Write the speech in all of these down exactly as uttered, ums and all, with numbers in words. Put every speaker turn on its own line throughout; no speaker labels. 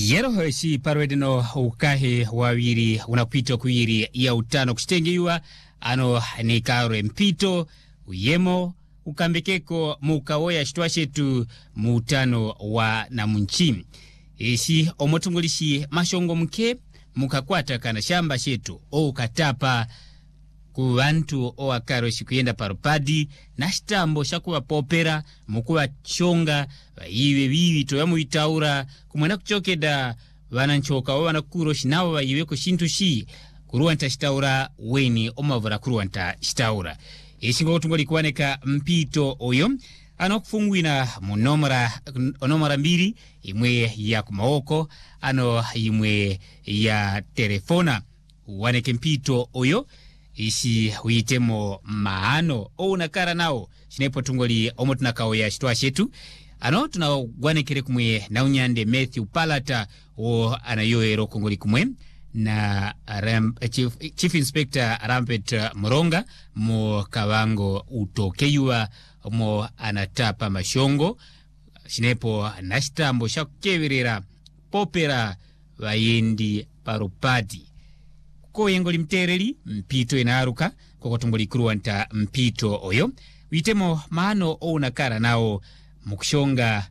Yero hoishi parwedeno ukahe wawiri unapito kuiri ya utano kustengiwa ano ni kaure mpito uyemo ukambekeko mukawoya shitwa shetu mutano wa na munchi. Ishi omotungulishi mashongo mke mukakwata kana shamba shetu o katapa kuwantu o akaro shikuyenda parupadi na shitambo shakuwa popera mukuwa chonga iwe vivi toyamu itaura kumwena kuchokeda wananchoka wa wanakuro shinawa wa iweko shintu shi kuruwanta shitaura weni omavura kuruwanta shitaura. Ishingo kutungoli kuwaneka mpito oyo ano kufungwina munomara onomara mbiri imwe ya kumaoko ano imwe ya telefona waneke mpito oyo isi uitemo maano o unakara nao shinepo tungoli omo tunakao ya shituwa shetu ano tunagwanekere kumwe na unyande Matthew Palata o anayoero kongoli kumwe na Ram, Chief, Chief Inspector Rampet Moronga mo kawango utokeyua mo anatapa mashongo shinepo nashitambo shakukeverera popera vayendi parupati ko yengoli mtereli mpito inaruka koko tungoli kuruwanta mpito oyo uitemo maano o unakara nao mukushonga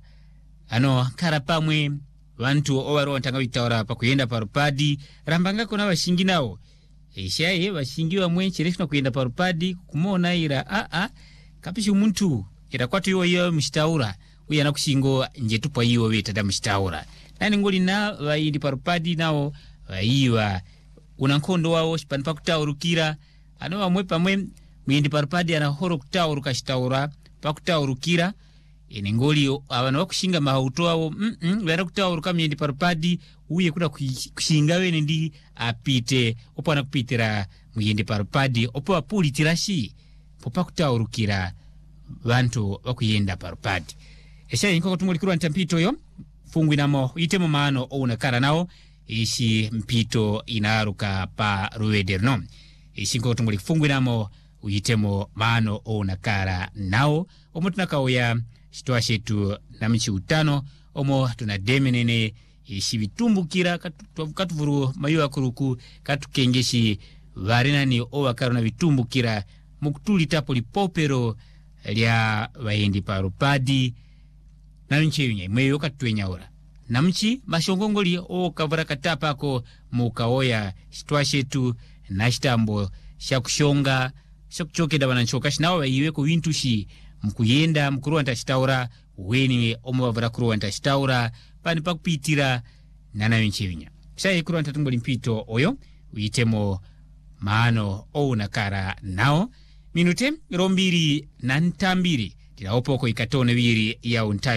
ano kara pamwe wantu owaro ntanga witaora pa kuyenda parupadi rambanga kona washingi nao eshaye washingiwa mwenche refuna kuyenda parupadi kumona ira a a kapishi umuntu ira kwatu yo yo mshitaura uya na kushingo njetupa hiyo weta da mshitaura nani ngoli na waindi parupadi nao waiwa unankondo wao shipani pa kutaurukira ano wamwe pamwe mwindi parupadi ana horo kutauruka shitaura pa kutaurukira ene ngoli abana bakushinga mahauto wao mm mm wera kutauruka mwindi parupadi uye kuda kushinga wene ndi apite opo ana kupitira mwindi parupadi opo apulitirashi popa kutaurukira bantu bakuyenda parupadi esha yinko kutungoli kuruwa ntampito yo fungwi namo itemo maano o unakara nao ishi mpito inaruka pa ruwederno ishi nko tungoli fungwi namo uitemo maano o unakara nao omo tunakao ya shituwa shetu na mchi utano omo tunademenene ishi vitumbukira katu, katuvuru mayu kuruku katu kengeshi varenani o wakaro na vitumbukira mukutuli tapo lipopero lia waendi parupadi na nche yunye mweyo katuenya ora na mchi mashongongoli o kavara katapa ko mukaoya shituwa shetu na shitambo shakushonga shakuchokeda wananchoka shinawa waiweko wintushi mkuyenda mkuruwanta shitaura weni omo wavara kuruwanta shitaura pani pakupitira nana nche yunya shaye kuruwanta tungoli mpito oyo uitemo maano o unakara nao minute rombiri na ntambiri tila opoko ikatone wiri ya untai